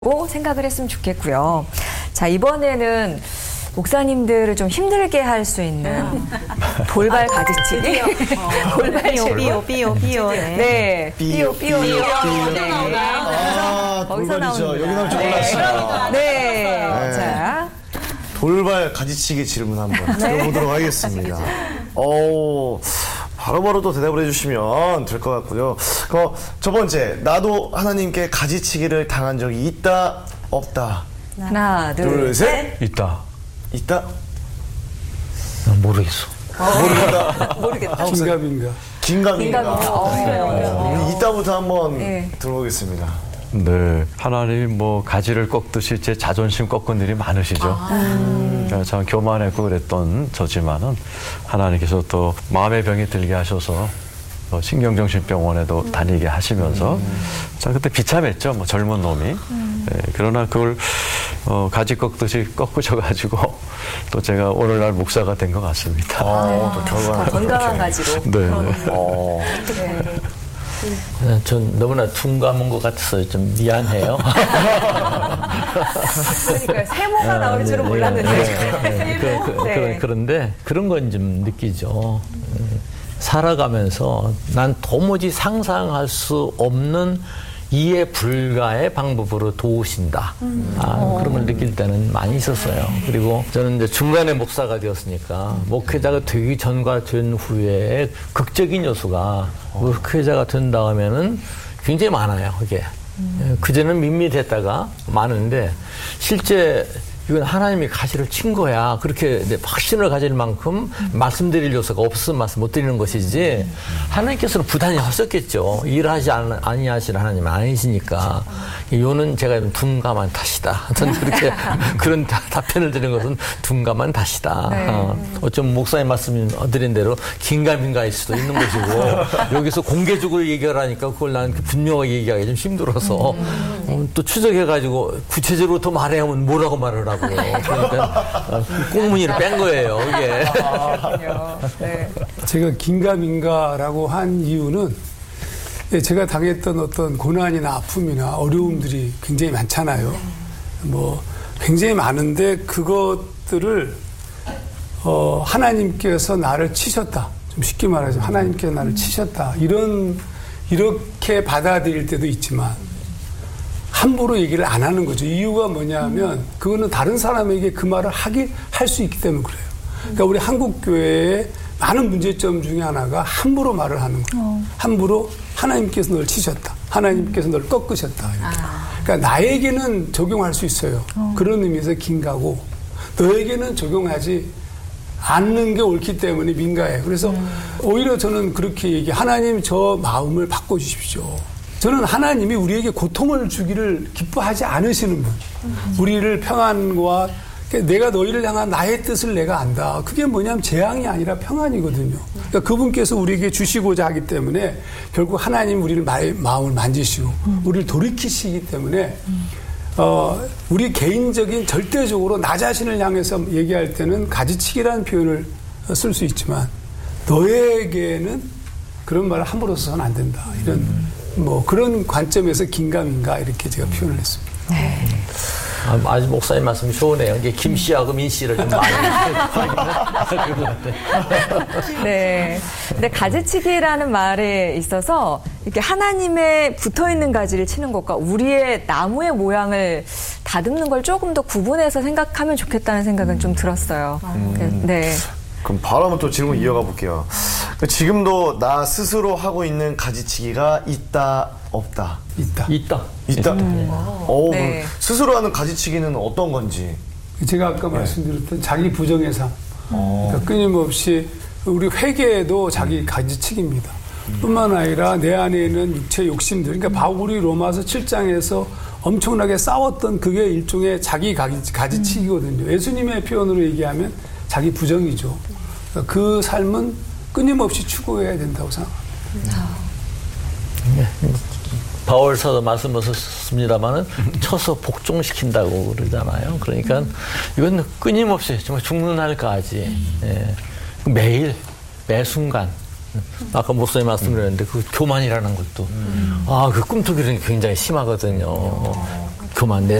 생각을 했으면 좋겠고요. 자, 이번에는 목사님들을 좀 힘들게 할 수 있는 돌발 가지치기. 돌발 삐요. 네. 삐요. 거기서 나오죠. 여기 나올 줄 몰랐어요. 네. 자. 돌발 가지치기 질문 한번 드려보도록 하겠습니다. 바로바로 또 대답을 해주시면 될 것 같고요. 첫 번째, 나도 하나님께 가지치기를 당한 적이 있다, 없다? 하나, 둘, 셋. 있다. 모르겠어. 모르겠다. 긴가민가. 우리 이따부터 한번 들어보겠습니다. 네, 하나님 가지를 꺾듯이 제 자존심 꺾은 일이 많으시죠. 참 교만했고 그랬던 저지만은 하나님께서 또 마음의 병이 들게 하셔서 신경정신병원에도 다니게 하시면서 자 그때 비참했죠, 젊은 놈이. 네, 그러나 그걸 가지 꺾듯이 꺾으셔가지고 또 제가 오늘날 목사가 된 것 같습니다. 또 결과는 건강한 가지로. 네. 전 너무나 둔감한 것 같아서 좀 미안해요. 그러니까 세모가 나올 줄은 몰랐는데. 그런데 그런 건 좀 느끼죠. 살아가면서 난 도무지 상상할 수 없는 이해 불가의 방법으로 도우신다. 그런 걸 느낄 때는 많이 있었어요. 그리고 저는 이제 중간에 목사가 되었으니까 목회자가 되기 전과 된 후에 극적인 요소가 목회자가 된 다음에는 굉장히 많아요. 그게 그전에는 밋밋했다가 많은데 실제 이건 하나님이 가시를 친 거야. 그렇게 확신을 가질 만큼 말씀드릴 요소가 없으면 말씀 못 드리는 것이지 하나님께서는 부단히 하셨겠죠. 일하지 아니하시는 하나님은 아니시니까. 이거는 제가 둔감한 탓이다. 저는 그렇게 그런 답변을 드리는 것은 둔감한 탓이다. 어쩜 목사님 말씀 드린 대로 긴가민가일 수도 있는 것이고 여기서 공개적으로 얘기를 하니까 그걸 나는 분명하게 얘기하기 좀 힘들어서 또 추적해가지고 구체적으로 더 말하면 뭐라고 말을 하고 그러니까 꽁무니를 뺀 거예요, 이게. 네. 제가 긴가민가라고 한 이유는 제가 당했던 어떤 고난이나 아픔이나 어려움들이 굉장히 많잖아요. 굉장히 많은데 그것들을 하나님께서 나를 치셨다. 좀 쉽게 말하자면 하나님께서 나를 치셨다. 이렇게 받아들일 때도 있지만 함부로 얘기를 안 하는 거죠. 이유가 뭐냐면 그거는 다른 사람에게 그 말을 할 수 있기 때문에 그래요. 그러니까 우리 한국 교회의 많은 문제점 중에 하나가 함부로 말을 하는 거예요. 함부로 하나님께서 널 치셨다. 하나님께서 널 꺾으셨다. 이렇게. 그러니까 나에게는 적용할 수 있어요. 그런 의미에서 긴가고 너에게는 적용하지 않는 게 옳기 때문에 민가해요. 그래서 오히려 저는 그렇게 하나님 저 마음을 바꿔주십시오. 저는 하나님이 우리에게 고통을 주기를 기뻐하지 않으시는 분. 우리를 평안과 내가 너희를 향한 나의 뜻을 내가 안다. 그게 뭐냐면 재앙이 아니라 평안이거든요. 그러니까 그분께서 우리에게 주시고자 하기 때문에 결국 하나님 우리를 마음을 만지시고 우리를 돌이키시기 때문에 우리 개인적인 절대적으로 나 자신을 향해서 얘기할 때는 가지치기라는 표현을 쓸 수 있지만 너에게는 그런 말을 함부로 써서는 안 된다. 이런 그런 관점에서 긴가민가 이렇게 제가 표현을 했습니다. 네. 아주 목사님 말씀이 좋으네요. 이게 김 씨하고 민 씨를 좀 많이 네. 근데 가지치기라는 말에 있어서 이렇게 하나님의 붙어 있는 가지를 치는 것과 우리의 나무의 모양을 다듬는 걸 조금 더 구분해서 생각하면 좋겠다는 생각은 좀 들었어요. 네. 그럼 바로 한번 또 질문 이어가 볼게요. 지금도 나 스스로 하고 있는 가지치기가 있다, 없다? 있다. 네. 스스로 하는 가지치기는 어떤 건지? 제가 아까 말씀드렸던 자기 부정의 삶. 그러니까 끊임없이 우리 회개도 자기 가지치기입니다. 뿐만 아니라 내 안에 있는 육체 욕심들. 그러니까 바울이 로마서 7장에서 엄청나게 싸웠던 그게 일종의 자기 가지치기거든요. 예수님의 표현으로 얘기하면 자기 부정이죠. 그러니까 그 삶은 끊임없이 추구해야 된다고 생각합니다. 바울 사도 말씀하셨습니다만은 쳐서 복종시킨다고 그러잖아요. 그러니까 이건 끊임없이 정말 죽는 날까지 매일 매 순간 아까 목사님 말씀드렸는데 그 교만이라는 것도 그 꿈틀거리는 게 굉장히 심하거든요. 그만 내